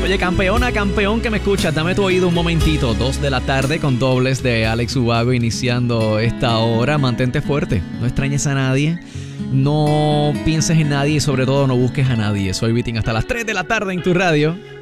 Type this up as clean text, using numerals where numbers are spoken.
Oye, campeona, campeón que me escuchas, dame tu oído un momentito. 2 de la tarde con dobles de Alex Ubago iniciando esta hora. Mantente fuerte, no extrañes a nadie, no pienses en nadie y sobre todo no busques a nadie. Soy Vitín hasta las 3 de la tarde en tu radio.